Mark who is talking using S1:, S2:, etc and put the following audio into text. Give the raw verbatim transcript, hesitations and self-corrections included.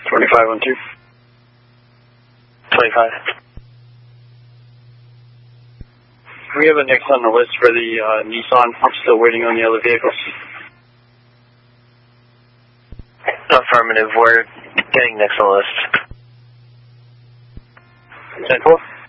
S1: twenty-five on two.
S2: twenty-five.
S1: We have a next on the list for the uh, Nissan. I'm still waiting on the other vehicles.
S2: Affirmative. We're getting next on the list.
S1: ten four.